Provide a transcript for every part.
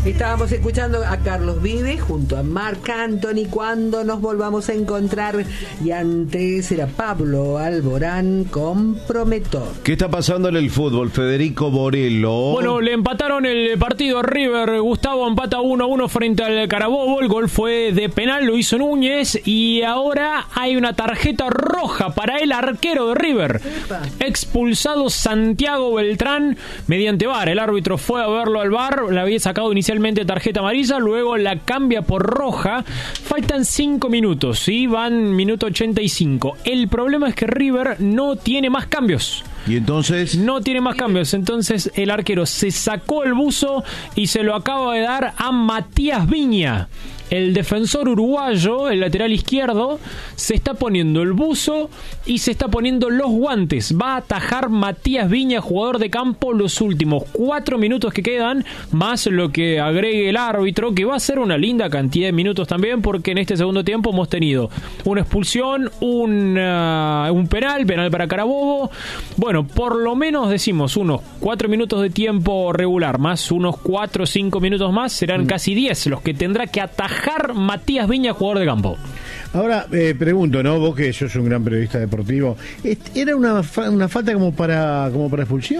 Estábamos escuchando a Carlos Vives junto a Marc Anthony, Cuando nos volvamos a encontrar, y antes era Pablo Alborán con Prometor. ¿Qué está pasando en el fútbol, Federico Borello? Bueno, le empataron el partido a River. Gustavo empata 1-1 frente al Carabobo. El gol fue de penal, lo hizo Núñez, y ahora hay una tarjeta roja para el arquero de River. Expulsado Santiago Beltrán mediante VAR. El árbitro fue a verlo al VAR, le había sacado inicialmente tarjeta amarilla, luego la cambia por roja. Faltan 5 minutos, ¿sí? Van minuto 85. El problema es que River no tiene más cambios. ¿Y entonces? No tiene más cambios. Entonces el arquero se sacó el buzo y se lo acaba de dar a Matías Viña. El defensor uruguayo, el lateral izquierdo, se está poniendo el buzo y se está poniendo los guantes. Va a atajar Matías Viña, jugador de campo, los últimos 4 minutos que quedan, más lo que agregue el árbitro, que va a ser una linda cantidad de minutos también, porque en este segundo tiempo hemos tenido una expulsión, un penal para Carabobo. Bueno, por lo menos decimos unos 4 minutos de tiempo regular, más unos 4 o 5 minutos más, serán casi 10 los que tendrá que atajar Matías Viña, jugador de campo. Ahora, pregunto, ¿no? Vos que sos un gran periodista deportivo, ¿era una falta como para expulsión?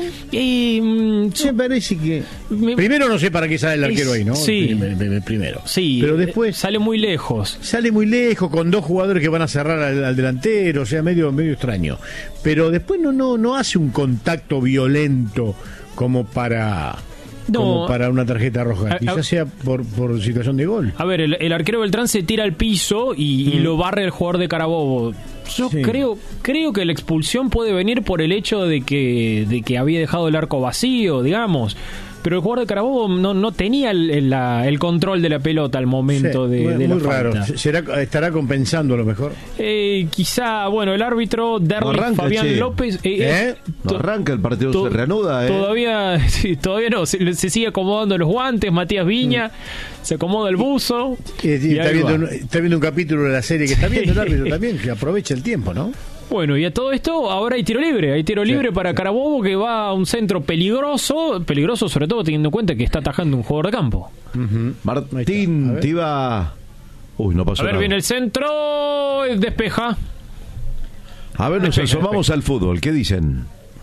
Me parece que... Primero no sé para qué sale el arquero ahí, ¿no? Sí. Primero. Sí. Pero después... Sale muy lejos. Sale muy lejos, con 2 jugadores que van a cerrar al delantero, o sea, medio extraño. Pero después no hace un contacto violento como para una tarjeta roja. Quizás sea por situación de gol. A ver, el arquero Beltrán se tira al piso y lo barre el jugador de Carabobo. Yo creo que la expulsión puede venir por el hecho de que había dejado el arco vacío, digamos. Pero el jugador de Carabobo no tenía el control de la pelota al momento de la muy falta. Raro. ¿Estará compensando a lo mejor? Quizá, bueno, el árbitro Derlis Fabián López... no arranca, el partido se reanuda. Todavía no. Se sigue acomodando los guantes, Matías Viña, se acomoda el buzo. Está viendo un capítulo de la serie que está viendo el árbitro también, que aprovecha el tiempo, ¿no? Bueno, y a todo esto ahora hay tiro libre para Carabobo, que va a un centro peligroso sobre todo teniendo en cuenta que está atajando un jugador de campo. Martín, te iba... Uy, no pasó nada. A ver, viene el centro, despeja. A ver, nos asomamos al fútbol, ¿qué dicen?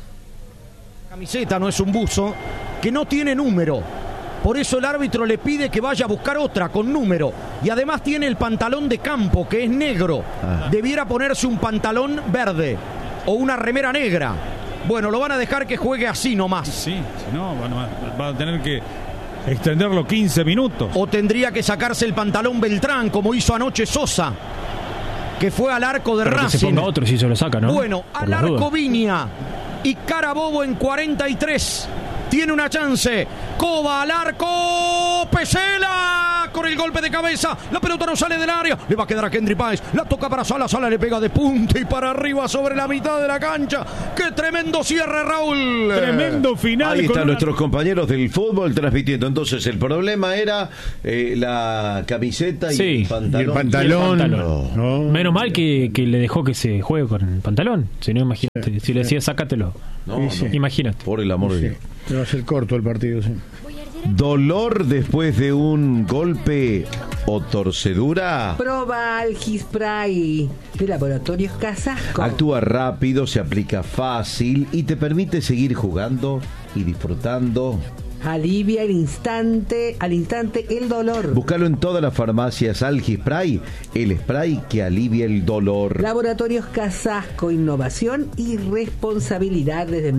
Camiseta no es un buzo, que no tiene número. Por eso el árbitro le pide que vaya a buscar otra con número. Y además tiene el pantalón de campo, que es negro. Debiera ponerse un pantalón verde o una remera negra. Bueno, lo van a dejar que juegue así nomás. Sí, si no, va a tener que extenderlo 15 minutos. O tendría que sacarse el pantalón Beltrán, como hizo anoche Sosa, que fue al arco de Racing. Que se ponga otro si se lo saca, ¿no? Bueno, al arco Viña. Y Carabobo en 43. Tiene una chance. Coba al arco. Pesela con el golpe de cabeza. La pelota no sale del área. Le va a quedar a Kendry Páez. La toca para Sala. Sala le pega de punta y para arriba sobre la mitad de la cancha. ¡Qué tremendo cierre, Raúl! Tremendo final. Ahí están nuestros compañeros del fútbol transmitiendo. Entonces el problema era la camiseta y el pantalón. Y el pantalón. No. Menos mal que le dejó que se juegue con el pantalón. Si no, imagínate. Si le decía, sácatelo. Imagínate. Por el amor de Dios. Va a ser corto el partido, sí. ¿Dolor después de un golpe o torcedura? Proba Algispray de Laboratorios Casasco. Actúa rápido, se aplica fácil y te permite seguir jugando y disfrutando. Alivia al instante el dolor. Búscalo en todas las farmacias. Algispray, el spray que alivia el dolor. Laboratorios Casasco, innovación y responsabilidad desde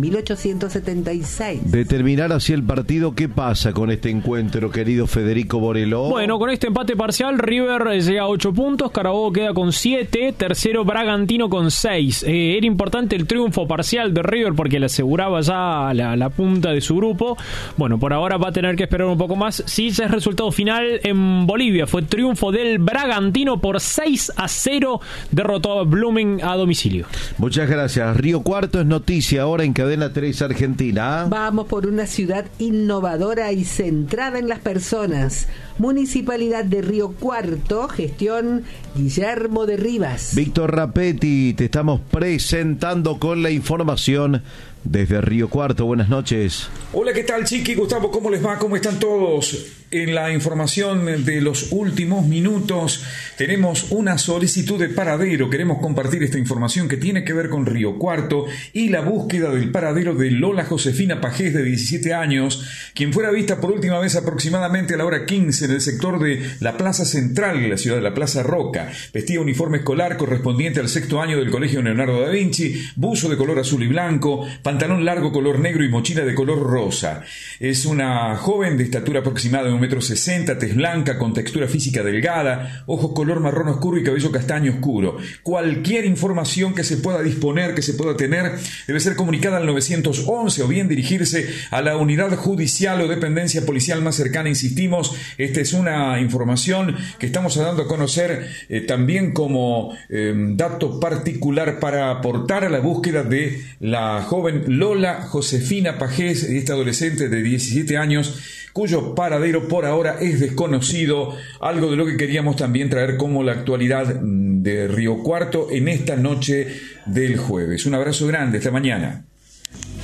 1876. Determinar así el partido. ¿Qué pasa con este encuentro, querido Federico Borello? Bueno, con este empate parcial, River llega a 8 puntos, Carabobo queda con 7, tercero Bragantino con 6. Era importante el triunfo parcial de River porque le aseguraba ya la punta de su grupo. Bueno, por ahora va a tener que esperar un poco más. Sí, ese es el resultado final en Bolivia. Fue triunfo del Bragantino por 6-0. Derrotó a Blooming a domicilio. Muchas gracias. Río Cuarto es noticia ahora en Cadena 3 Argentina. Vamos por una ciudad innovadora y centrada en las personas. Municipalidad de Río Cuarto, gestión Guillermo de Rivas. Víctor Rapetti, te estamos presentando con la información desde Río Cuarto. Buenas noches. Hola, ¿qué tal, Chiqui? Gustavo, ¿cómo les va? ¿Cómo están todos? En la información de los últimos minutos tenemos una solicitud de paradero. Queremos compartir esta información que tiene que ver con Río Cuarto y la búsqueda del paradero de Lola Josefina Pajés, de 17 años, quien fuera vista por última vez aproximadamente a la hora 15 en el sector de la Plaza Central de la ciudad de la Plaza Roca. Vestía uniforme escolar correspondiente al 6º año del Colegio Leonardo da Vinci, buzo de color azul y blanco, pantalón largo color negro y mochila de color rosa. Es una joven de estatura aproximada de 1,60 m, tez blanca, con textura física delgada, ojos color marrón oscuro y cabello castaño oscuro. Cualquier información que se pueda disponer, que se pueda tener, debe ser comunicada al 911 o bien dirigirse a la unidad judicial o dependencia policial más cercana. Insistimos, esta es una información que estamos dando a conocer también como dato particular para aportar a la búsqueda de la joven Lola Josefina Pajés, esta adolescente de 17 años, cuyo paradero por ahora es desconocido, algo de lo que queríamos también traer como la actualidad de Río Cuarto en esta noche del jueves. Un abrazo grande, hasta mañana.